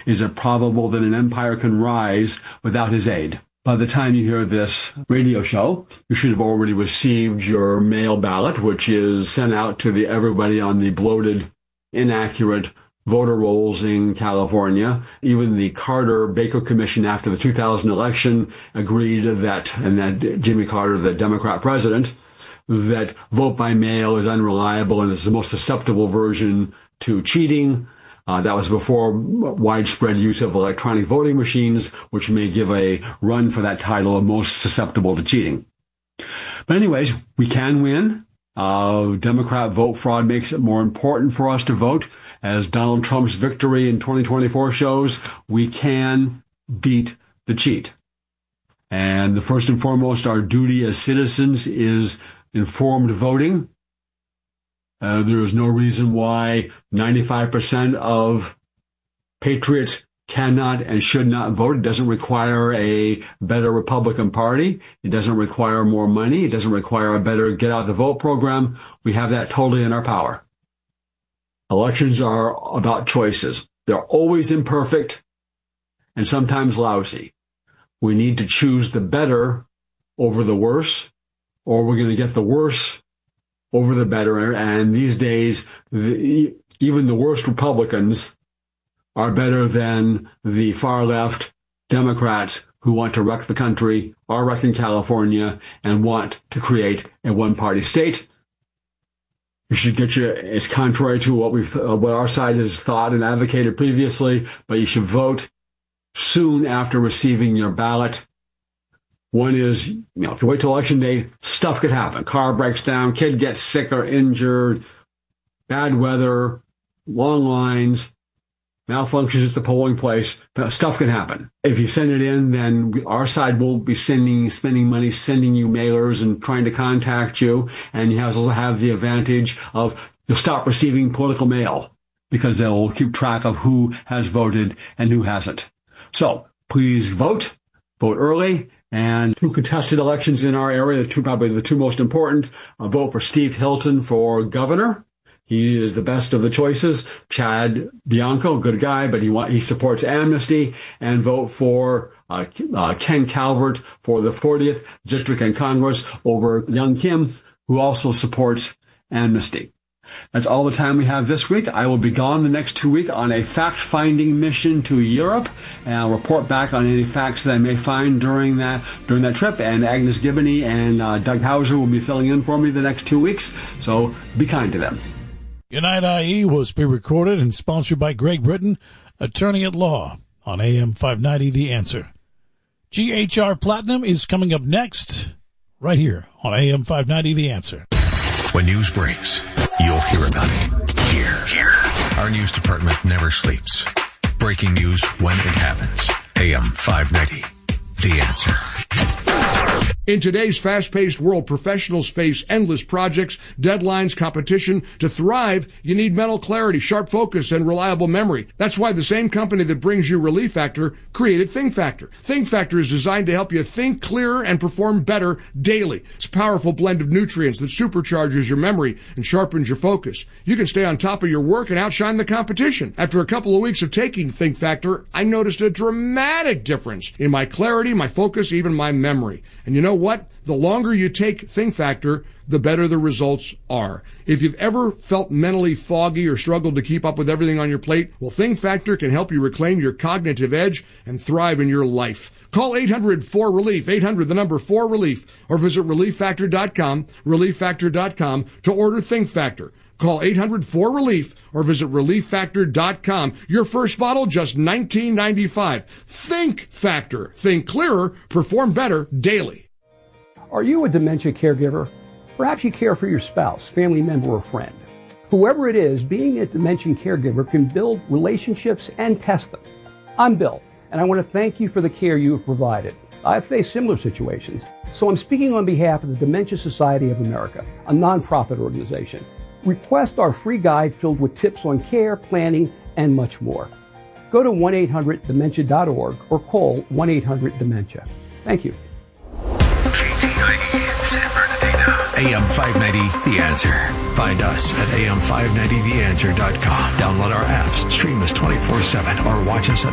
is it probable that an empire can rise without his aid? By the time you hear this radio show, you should have already received your mail ballot, which is sent out to everybody on the bloated, inaccurate voter rolls in California. Even the Carter-Baker Commission after the 2000 election agreed that Jimmy Carter, the Democrat president, that vote by mail is unreliable and is the most susceptible version to cheating. That was before widespread use of electronic voting machines, which may give a run for that title of most susceptible to cheating. But anyways, we can win. Democrat vote fraud makes it more important for us to vote. As Donald Trump's victory in 2024 shows, we can beat the cheat. And the first and foremost, our duty as citizens is informed voting. There is no reason why 95% of patriots cannot and should not vote. It doesn't require a better Republican Party. It doesn't require more money. It doesn't require a better get out the vote program. We have that totally in our power. Elections are about choices. They're always imperfect and sometimes lousy. We need to choose the better over the worse, or we're going to get the worse over the better. And these days, even the worst Republicans are better than the far left Democrats who want to wreck the country, are wrecking California, and want to create a one-party state. You should it's contrary to what our side has thought and advocated previously, but you should vote soon after receiving your ballot. One is, if you wait till election day, stuff could happen. Car breaks down, kid gets sick or injured, bad weather, long lines, malfunctions at the polling place. Stuff can happen. If you send it in, then our side won't be spending money sending you mailers and trying to contact you. And you also have the advantage of you'll stop receiving political mail because they'll keep track of who has voted and who hasn't. So please vote early. And 2 contested elections in our area, probably the 2 most important. Vote for Steve Hilton for governor. He is the best of the choices. Chad Bianco, good guy, but he supports amnesty. And vote for Ken Calvert for the 40th District in Congress over Young Kim, who also supports amnesty. That's all the time we have this week. I will be gone the next 2 weeks on a fact-finding mission to Europe, and I'll report back on any facts that I may find during that trip. And Agnes Gibney and Doug Hauser will be filling in for me the next 2 weeks, so be kind to them. Unite IE was pre-recorded and sponsored by Greg Britton, attorney at law, on AM 590 The Answer. GHR Platinum is coming up next, right here on AM 590 The Answer. When news breaks, you'll hear about it here. Our news department never sleeps. Breaking news when it happens. AM 590, The Answer. In today's fast-paced world, professionals face endless projects, deadlines, competition. To thrive, you need mental clarity, sharp focus, and reliable memory. That's why the same company that brings you Relief Factor created Think Factor. Think Factor is designed to help you think clearer and perform better daily. It's a powerful blend of nutrients that supercharges your memory and sharpens your focus. You can stay on top of your work and outshine the competition. After a couple of weeks of taking Think Factor, I noticed a dramatic difference in my clarity, my focus, even my memory. And you know what? The longer you take Think Factor, the better the results are. If you've ever felt mentally foggy or struggled to keep up with everything on your plate, well, Think Factor can help you reclaim your cognitive edge and thrive in your life. Call 800-4RELIEF, 800-4RELIEF, or visit ReliefFactor.com, ReliefFactor.com to order Think Factor. Call 800-4RELIEF or visit ReliefFactor.com. Your first bottle, just $19.95. Think Factor. Think clearer, perform better daily. Are you a dementia caregiver? Perhaps you care for your spouse, family member, or friend. Whoever it is, being a dementia caregiver can build relationships and test them. I'm Bill, and I want to thank you for the care you have provided. I've faced similar situations, so I'm speaking on behalf of the Dementia Society of America, a nonprofit organization. Request our free guide filled with tips on care, planning, and much more. Go to 1-800-DEMENTIA.org or call 1-800-DEMENTIA. Thank you. KTIE, San Bernardino. AM 590, The Answer. Find us at am590theanswer.com. Download our apps, stream us 24/7, or watch us at